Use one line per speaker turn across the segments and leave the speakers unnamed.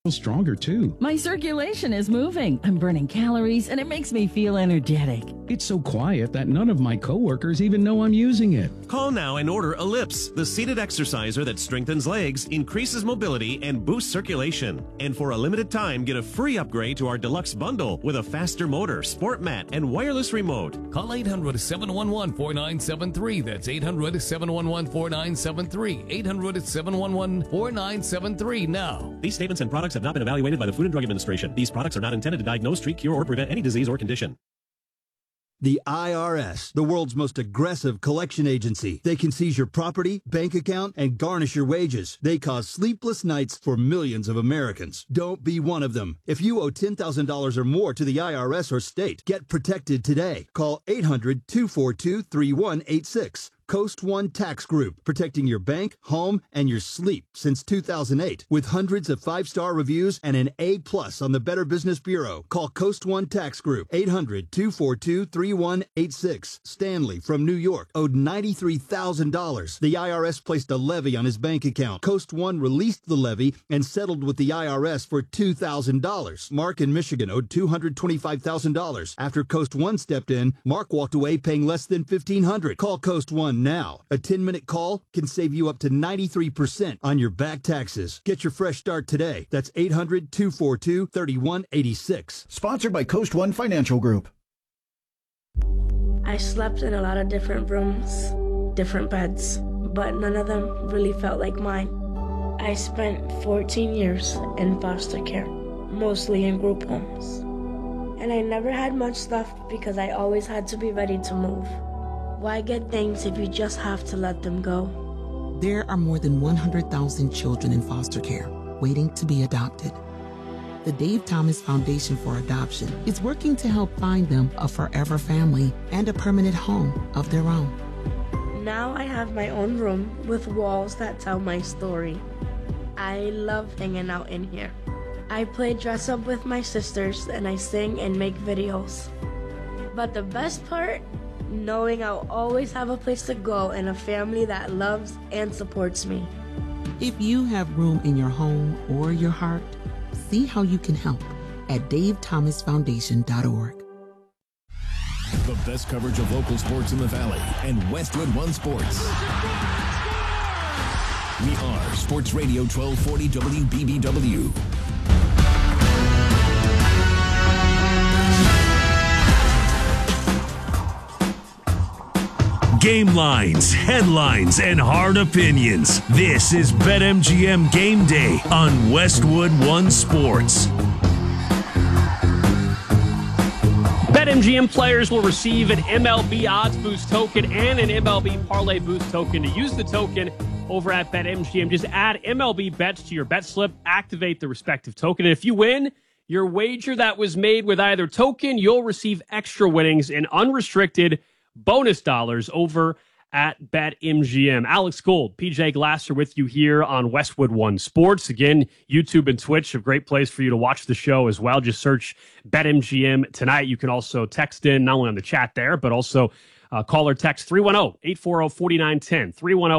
Stronger too.
My circulation is moving. I'm burning calories and it makes me feel energetic.
It's so quiet that none of my coworkers even know I'm using it.
Call now and order Ellipse, the seated exerciser that strengthens legs, increases mobility, and boosts circulation. And for a limited time, get a free upgrade to our deluxe bundle with a faster motor, sport mat, and wireless remote.
Call 800-711-4973. That's 800-711-4973. 800-711-4973 now.
These statements and products have not been evaluated by the Food and Drug Administration. These products are not intended to diagnose, treat, cure, or prevent any disease or condition.
The IRS, the world's most aggressive collection agency. They can seize your property, bank account, and garnish your wages. They cause sleepless nights for millions of Americans. Don't be one of them. If you owe $10,000 or more to the IRS or state, get protected today. Call 800-242-3186. Coast One Tax Group, protecting your bank, home, and your sleep since 2008. With hundreds of 5-star reviews and an A+ on the Better Business Bureau. Call Coast One Tax Group, 800-242-3186. Stanley from New York owed $93,000. The IRS placed a levy on his bank account. Coast One released the levy and settled with the IRS for $2,000. Mark in Michigan owed $225,000. After Coast One stepped in, Mark walked away paying less than $1,500. Call Coast One now. A 10-minute call can save you up to 93% on your back taxes. Get your fresh start today. That's 800-242-3186.
Sponsored by Coast One Financial Group.
I slept in a lot of different rooms, different beds, but none of them really felt like mine. I spent 14 years in foster care, mostly in group homes. And I never had much left because I always had to be ready to move. Why get things if you just have to let them go?
There are more than 100,000 children in foster care waiting to be adopted. The Dave Thomas Foundation for Adoption is working to help find them a forever family and a permanent home of their own.
Now I have my own room with walls that tell my story. I love hanging out in here. I play dress up with my sisters and I sing and make videos. But the best part? Knowing I'll always have a place to go and a family that loves and supports me.
If you have room in your home or your heart, see how you can help at davethomasfoundation.org.
The best coverage of local sports in the Valley and Westwood One Sports. We are Sports Radio 1240 WBBW.
Game lines, headlines, and hard opinions. This is BetMGM Game Day on Westwood One Sports.
BetMGM players will receive an MLB Odds Boost token and an MLB Parlay Boost token. To use the token over at BetMGM, just add MLB bets to your bet slip, activate the respective token, and if you win your wager that was made with either token, you'll receive extra winnings and unrestricted bonus dollars over at BetMGM. Alex Gold, PJ Glasser with you here on Westwood One Sports. Again, YouTube and Twitch, a great place for you to watch the show as well. Just search BetMGM tonight. You can also text in, not only on the chat there, but also call or text 310-840-4910,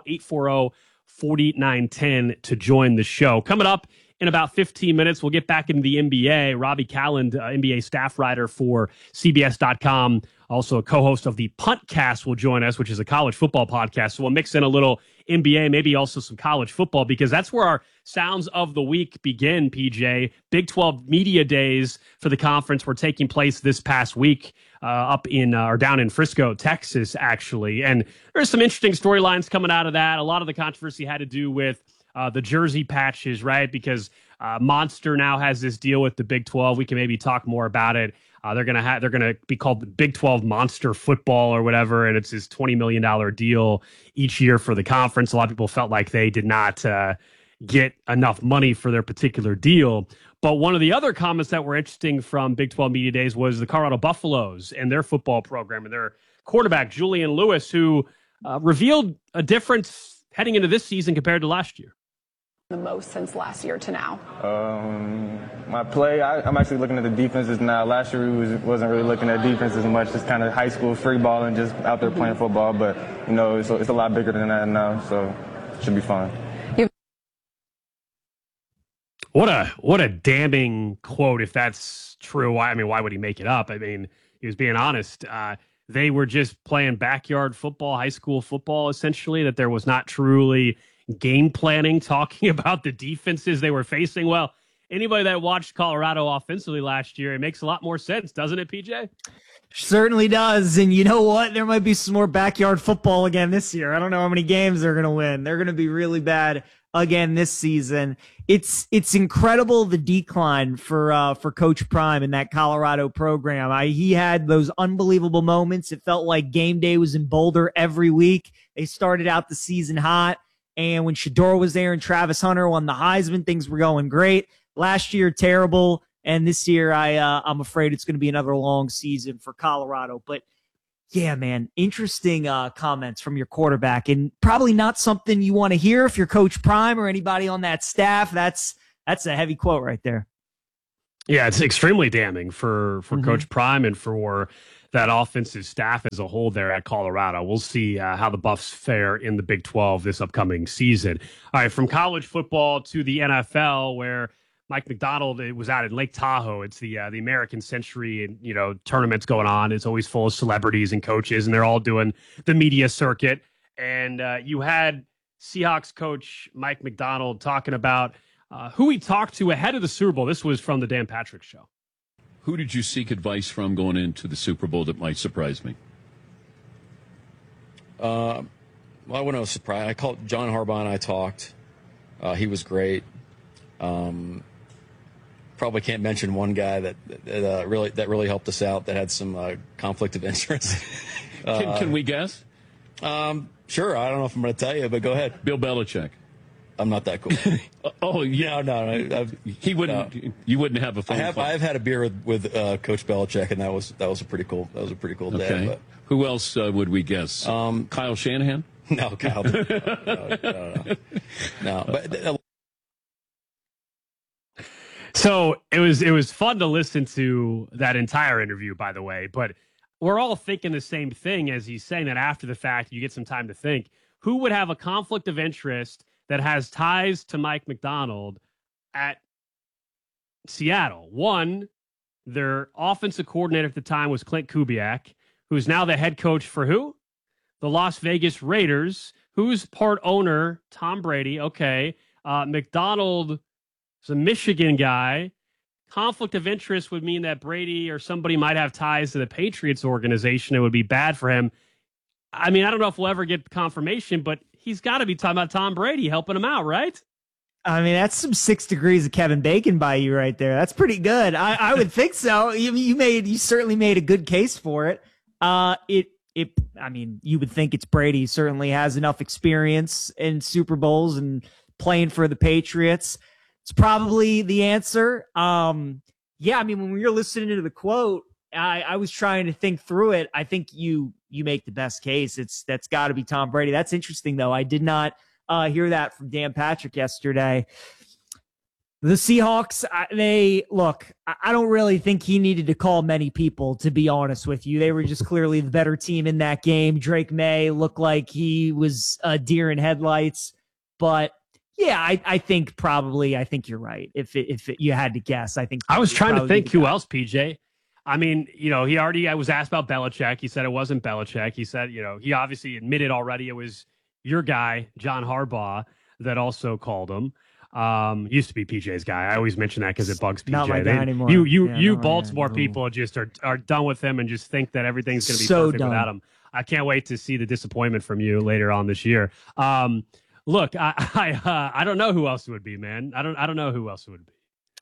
310-840-4910 to join the show. Coming up in about 15 minutes, we'll get back into the NBA. Robbie Calland, NBA staff writer for CBS.com, also a co-host of the Puntcast, will join us, which is a college football podcast. So we'll mix in a little NBA, maybe also some college football, because that's where our sounds of the week begin, PJ. Big 12 media days for the conference were taking place this past week up in or down in Frisco, Texas, actually. And there's some interesting storylines coming out of that. A lot of the controversy had to do with the jersey patches, right? Because Monster now has this deal with the Big 12. We can maybe talk more about it. They're gonna be called the Big 12 Monster Football or whatever, and it's this $20 million deal each year for the conference. A lot of people felt like they did not get enough money for their particular deal. But one of the other comments that were interesting from Big 12 Media Days was the Colorado Buffaloes and their football program and their quarterback, Julian Lewis, who revealed a difference heading into this season compared to last year.
The most since last year to now?
My play, I'm actually looking at the defenses now. Last year we wasn't really looking at defense as much, just kind of high school free ball and just out there playing football. But, you know, it's a lot bigger than that now, so it should be fun.
What a damning quote, if that's true. I mean, why would he make it up? I mean, he was being honest. They were just playing backyard football, high school football, essentially, that there was not truly game planning, talking about the defenses they were facing. Well, anybody that watched Colorado offensively last year, it makes a lot more sense, doesn't it, PJ?
Certainly does. And you know what? There might be some more backyard football again this year. I don't know how many games they're going to win. They're going to be really bad again this season. It's incredible, the decline for Coach Prime in that Colorado program. He had those unbelievable moments. It felt like game day was in Boulder every week. They started out the season hot, and when Shedeur was there and Travis Hunter won the Heisman, things were going great. Last year, terrible. And this year, I'm afraid it's going to be another long season for Colorado. But yeah, man, interesting comments from your quarterback, and probably not something you want to hear if you're Coach Prime or anybody on that staff. That's a heavy quote right there.
Yeah, it's extremely damning for Coach Prime and for that offensive staff as a whole there at Colorado. We'll see how the Buffs fare in the Big 12 this upcoming season. All right, from college football to the NFL, where Mike Macdonald, it was out in Lake Tahoe. It's the American Century, and tournaments going on. It's always full of celebrities and coaches, and they're all doing the media circuit. And you had Seahawks coach Mike Macdonald talking about who he talked to ahead of the Super Bowl. This was from the Dan Patrick Show.
Who did you seek advice from going into the Super Bowl that might surprise me?
Well, I wouldn't have surprised. I called John Harbaugh and I talked. He was great. Probably can't mention one guy that really helped us out, that had some conflict of interest.
Can we guess?
Sure. I don't know if I'm going to tell you, but go ahead.
Bill Belichick.
I'm not that cool.
Oh yeah,
no.
He wouldn't. No. You wouldn't have a phone call.
I've had a beer with Coach Belichick, and that was a pretty cool. That was a pretty cool day.
Okay.
But,
who else would we guess? Kyle Shanahan.
No, Kyle. No. But.
So it was fun to listen to that entire interview, by the way, but we're all thinking the same thing as he's saying that after the fact, you get some time to think. Who would have a conflict of interest that has ties to Mike Macdonald at Seattle? One, their offensive coordinator at the time was Clint Kubiak, who's now the head coach for who? The Las Vegas Raiders. Who's part owner? Tom Brady. Okay. Macdonald is a Michigan guy. Conflict of interest would mean that Brady or somebody might have ties to the Patriots organization. It would be bad for him. I mean, I don't know if we'll ever get confirmation, but he's got to be talking about Tom Brady helping him out, right?
I mean, that's some 6 degrees of Kevin Bacon by you right there. That's pretty good. I would think so. You certainly made a good case for it. I mean, you would think it's Brady. He certainly has enough experience in Super Bowls and playing for the Patriots. It's probably the answer. Yeah, I mean, when we were listening to the quote, I was trying to think through it. I think you make the best case. That's got to be Tom Brady. That's interesting, though. I did not hear that from Dan Patrick yesterday. The Seahawks, I don't really think he needed to call many people, to be honest with you. They were just clearly the better team in that game. Drake May looked like he was a deer in headlights. But yeah, I think you're right. If you had to guess, I think
I was trying to think who else, PJ. I mean, I was asked about Belichick. He said it wasn't Belichick. He said, he obviously admitted already it was your guy, John Harbaugh, that also called him. Used to be PJ's guy. I always mention that because it bugs PJ.
Not my guy anymore.
You Baltimore people just are done with him and just think that everything's going to be perfect without him. I can't wait to see the disappointment from you later on this year. Look, I don't know who else it would be, man. I don't know who else it would be.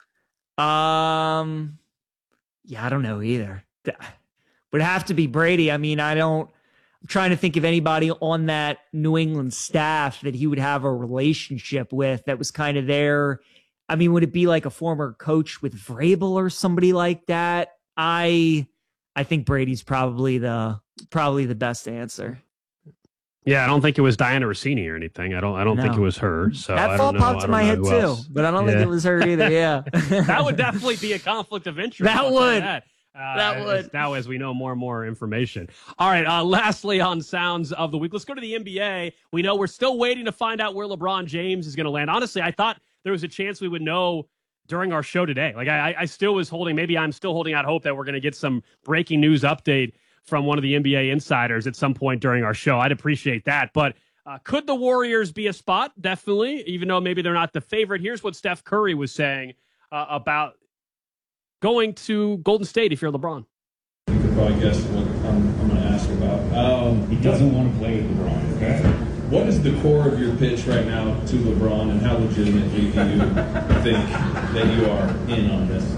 Yeah, I don't know either. Would have to be Brady. I mean, I'm trying to think of anybody on that New England staff that he would have a relationship with that was kind of there. I mean, would it be like a former coach with Vrabel or somebody like that? I think Brady's probably the best answer.
Yeah, I don't think it was Diana Rossini or anything. I don't think it was her. So
that thought popped in my head too, but I don't think it was her either. Yeah,
that would definitely be a conflict of interest.
That would.
That would. Now, as we know more and more information. All right. Lastly, on Sounds of the Week, let's go to the NBA. We know we're still waiting to find out where LeBron James is going to land. Honestly, I thought there was a chance we would know during our show today. Like I still was maybe I'm still holding out hope that we're going to get some breaking news update from one of the NBA insiders at some point during our show. I'd appreciate that. But could the Warriors be a spot? Definitely, even though maybe they're not the favorite. Here's what Steph Curry was saying about going to Golden State if you're LeBron.
You could probably guess what I'm going to ask about.
He doesn't want to play with LeBron, okay?
What is the core of your pitch right now to LeBron, and how legitimately do you think that you are in on this?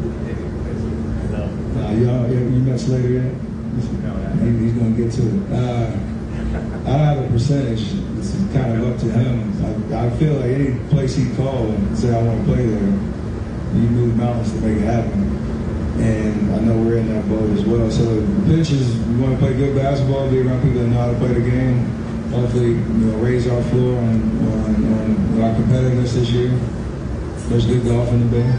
You messed later yet? He's going to get to it. I don't have a percentage. It's kind of up to him. I feel like any place he called and say I want to play there, you move mountains to make it happen. And I know we're in that boat as well. So the pitch is we want to play good basketball, be around people that know how to play the game. Hopefully, raise our floor on our competitiveness this year. There's good golf in the Bay.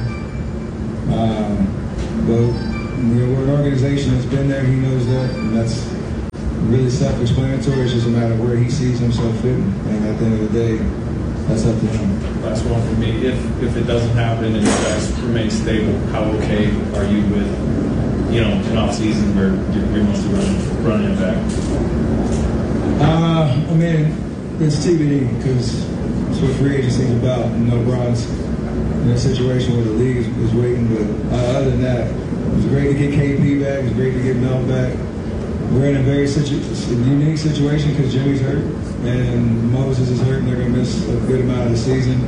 But we're an organization that's been there. He knows that, and that's really self-explanatory. It's just a matter of where he sees himself fitting. And at the end of the day, that's up to him.
Last one for me. If it doesn't happen and you guys remain stable, how okay are you with, an off season where you're mostly running it back? It's TBD because that's what free agency is about. Bron's in a situation where the league is waiting. But other than that, it was great to get KP back. It was great to get Mel back. We're in a very unique situation because Jimmy's hurt and Moses is hurt, and they're going to miss a good amount of the season.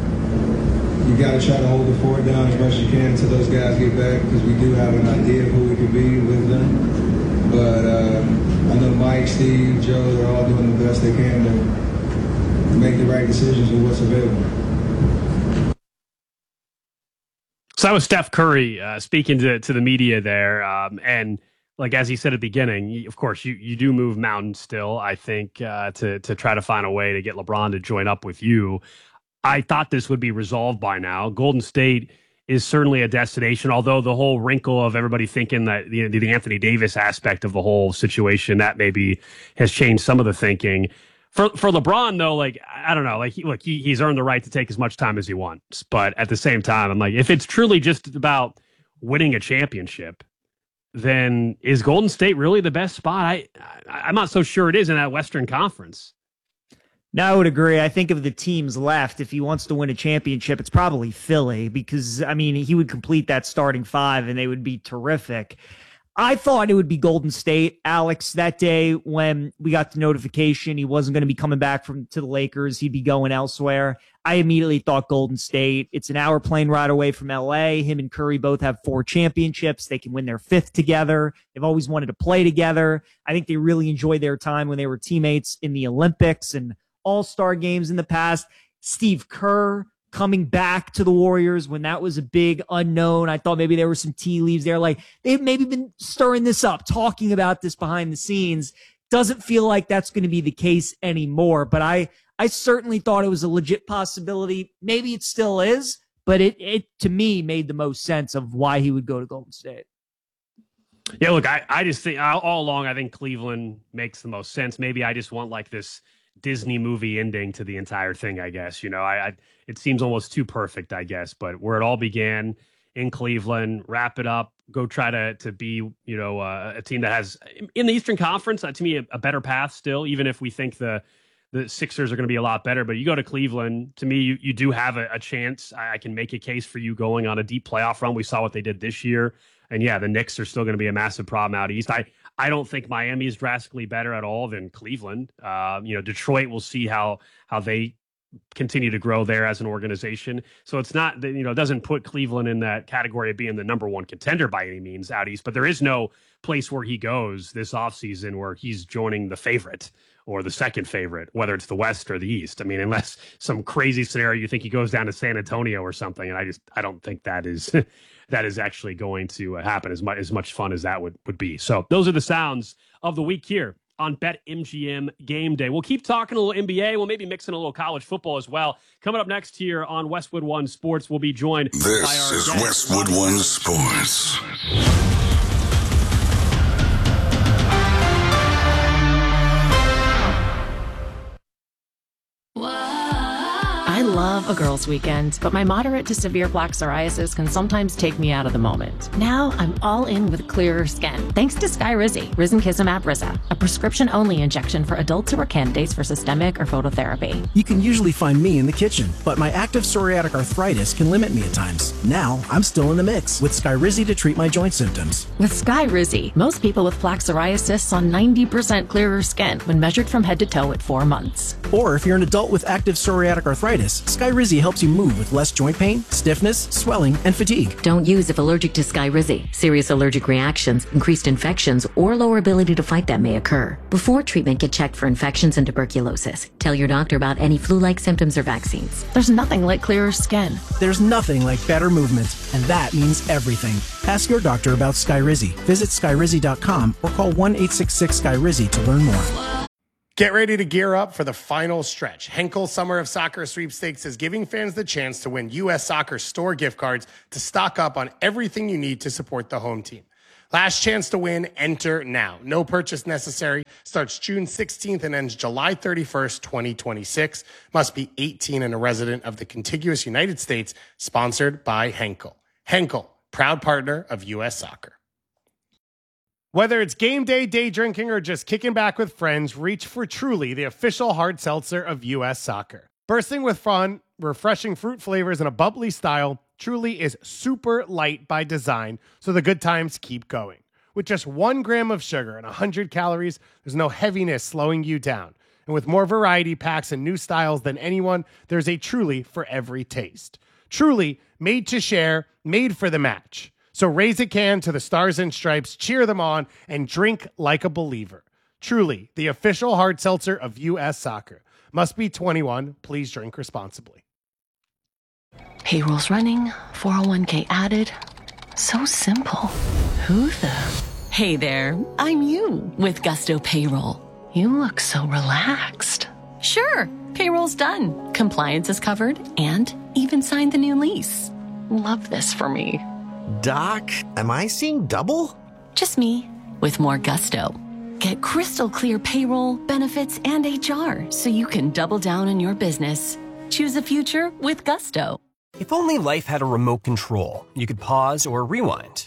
You got to try to hold the fort down as much as you can until those guys get back, because we do have an idea of who we could be with them. But I know Mike, Steve, Joe, they're all doing the best they can to make the right decisions with what's available.
So that was Steph Curry speaking to the media there, and like as he said at the beginning, of course you do move mountains still. I think to try to find a way to get LeBron to join up with you. I thought this would be resolved by now. Golden State is certainly a destination, although the whole wrinkle of everybody thinking that the Anthony Davis aspect of the whole situation that maybe has changed some of the thinking. For LeBron though, like I don't know, like he's earned the right to take as much time as he wants, but at the same time, I'm like, if it's truly just about winning a championship, then is Golden State really the best spot? I'm not so sure it is in that Western Conference.
No, I would agree. I think of the teams left, if he wants to win a championship, it's probably Philly because, he would complete that starting five and they would be terrific. I thought it would be Golden State, Alex, that day when we got the notification he wasn't going to be coming back to the Lakers. He'd be going elsewhere. I immediately thought Golden State. It's an hour plane ride away from LA. Him and Curry both have 4 championships. They can win their 5th together. They've always wanted to play together. I think they really enjoyed their time when they were teammates in the Olympics and All-Star games in the past. Steve Kerr coming back to the Warriors when that was a big unknown. I thought maybe there were some tea leaves there. Like they've maybe been stirring this up, talking about this behind the scenes. Doesn't feel like that's going to be the case anymore, but I certainly thought it was a legit possibility. Maybe it still is, but it to me made the most sense of why he would go to Golden State.
Yeah, look, I just think all along, I think Cleveland makes the most sense. Maybe I just want like this Disney movie ending to the entire thing, I guess. It seems almost too perfect, I guess, but where it all began in Cleveland, wrap it up, go try to be, a team that has in the Eastern Conference, to me, a better path still, even if we think the Sixers are going to be a lot better. But you go to Cleveland, to me, you do have a chance. I can make a case for you going on a deep playoff run. We saw what they did this year. And yeah, the Knicks are still going to be a massive problem out east. I don't think Miami is drastically better at all than Cleveland. Detroit, we'll see how they continue to grow there as an organization. So it's not, it doesn't put Cleveland in that category of being the number one contender by any means out east, but there is no place where he goes this offseason where he's joining the favorite or the second favorite, whether it's the West or the East. Unless some crazy scenario, you think he goes down to San Antonio or something. And I don't think that is that is actually going to happen as much fun as that would be. So those are the sounds of the week here on BetMGM Game Day. We'll keep talking a little NBA. We'll maybe mix in a little college football as well. Coming up next here on Westwood One Sports, we'll be joined by our
This is Westwood One Sports.
I love
love a girls' weekend, but my moderate to severe plaque psoriasis can sometimes take me out of the moment. Now I'm all in with clearer skin, thanks to Skyrizi, risankizumab Riza, a prescription-only injection for adults who are candidates for systemic or phototherapy.
You can usually find me in the kitchen, but my active psoriatic arthritis can limit me at times. Now I'm still in the mix with Skyrizi to treat my joint symptoms.
With Skyrizi, most people with plaque psoriasis saw 90% clearer skin when measured from head to toe at 4 months.
Or if you're an adult with active psoriatic arthritis, Skyrizi helps you move with less joint pain, stiffness, swelling, and fatigue.
Don't use if allergic to Skyrizi. Serious allergic reactions, increased infections, or lower ability to fight them may occur. Before treatment, get checked for infections and tuberculosis. Tell your doctor about any flu-like symptoms or vaccines.
There's nothing like clearer skin.
There's nothing like better movement, and that means everything. Ask your doctor about Skyrizi. Visit Skyrizi.com or call 1-866-SKYRIZI to learn more.
Get ready to gear up for the final stretch. Henkel Summer of Soccer Sweepstakes is giving fans the chance to win U.S. Soccer store gift cards to stock up on everything you need to support the home team. Last chance to win, enter now. No purchase necessary. Starts June 16th and ends July 31st, 2026. Must be 18 and a resident of the contiguous United States. Sponsored by Henkel. Henkel, proud partner of U.S. Soccer. Whether it's game day, day drinking, or just kicking back with friends, reach for Truly, the official hard seltzer of U.S. Soccer. Bursting with fun, refreshing fruit flavors, and a bubbly style, Truly is super light by design, so the good times keep going. With just 1 gram of sugar and 100 calories, there's no heaviness slowing you down. And with more variety packs and new styles than anyone, there's a Truly for every taste. Truly, made to share, made for the match. So raise a can to the Stars and Stripes, cheer them on, and drink like a believer. Truly, the official hard seltzer of U.S. Soccer. Must be 21. Please drink responsibly.
Payroll's running, 401k added. So simple. Who the? Hey there, I'm you with Gusto Payroll. You look so relaxed. Sure, payroll's done. Compliance is covered and even signed the new lease. Love this for me.
Doc, am I seeing double?
Just me with more gusto. Get crystal clear payroll, benefits, and HR so you can double down on your business. Choose a future with Gusto.
If only life had a remote control, you could pause or rewind.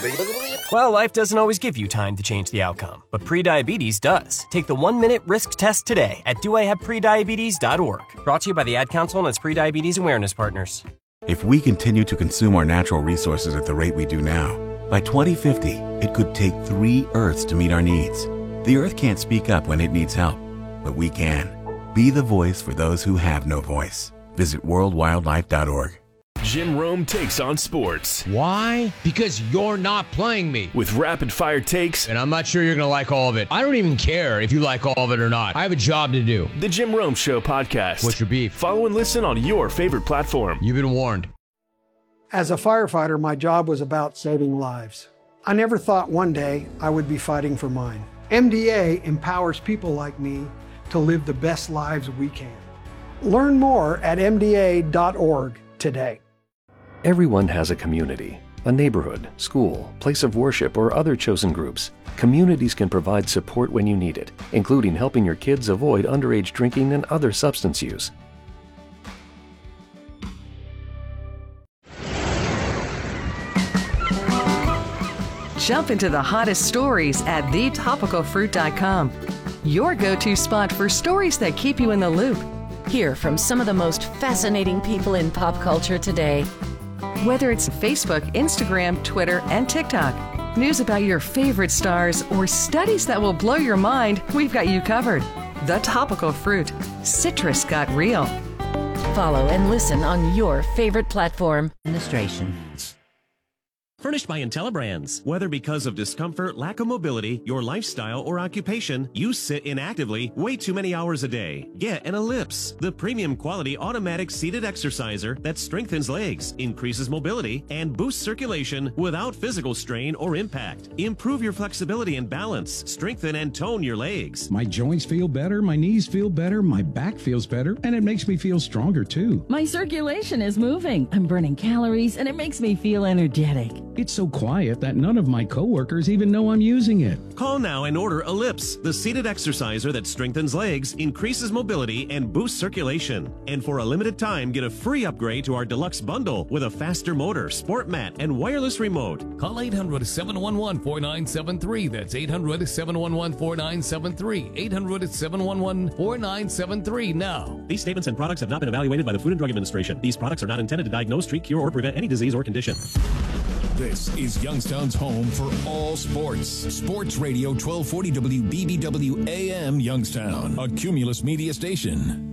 Well, life doesn't always give you time to change the outcome, but prediabetes does. Take the 1-minute risk test today at doihaveprediabetes.org. Brought to you by the Ad Council and its prediabetes awareness partners.
If we continue to consume our natural resources at the rate we do now, by 2050, it could take 3 Earths to meet our needs. The Earth can't speak up when it needs help, but we can. Be the voice for those who have no voice. Visit worldwildlife.org.
Jim Rome takes on sports.
Why? Because you're not playing me.
With rapid-fire takes.
And I'm not sure you're going to like all of it. I don't even care if you like all of it or not. I have a job to do.
The Jim Rome Show podcast.
What's your beef?
Follow and listen on your favorite platform.
You've been warned.
As a firefighter, my job was about saving lives. I never thought one day I would be fighting for mine. MDA empowers people like me to live the best lives we can. Learn more at MDA.org today.
Everyone has a community, a neighborhood, school, place of worship, or other chosen groups. Communities can provide support when you need it, including helping your kids avoid underage drinking and other substance use.
Jump into the hottest stories at thetopicalfruit.com. Your go-to spot for stories that keep you in the loop.
Hear from some of the most fascinating people in pop culture today.
Whether it's Facebook, Instagram, Twitter, and TikTok, news about your favorite stars, or studies that will blow your mind, we've got you covered. The Topical Fruit. Citrus got real.
Follow and listen on your favorite platform.
Administration.
Furnished by IntelliBrands. Whether because of discomfort, lack of mobility, your lifestyle, or occupation, you sit inactively way too many hours a day. Get an Ellipse, the premium quality automatic seated exerciser that strengthens legs, increases mobility, and boosts circulation without physical strain or impact. Improve your flexibility and balance. Strengthen and tone your legs.
My joints feel better, my knees feel better, my back feels better, and it makes me feel stronger too.
My circulation is moving. I'm burning calories, and it makes me feel energetic.
It's so quiet that none of my coworkers even know I'm using it.
Call now and order Ellipse, the seated exerciser that strengthens legs, increases mobility, and boosts circulation. And for a limited time, get a free upgrade to our deluxe bundle with a faster motor, sport mat, and wireless remote.
Call 800-711-4973. That's 800-711-4973. 800-711-4973 now.
These statements and products have not been evaluated by the Food and Drug Administration. These products are not intended to diagnose, treat, cure, or prevent any disease or condition.
This is Youngstown's home for all sports. Sports Radio 1240 WBBW AM Youngstown, a Cumulus Media station.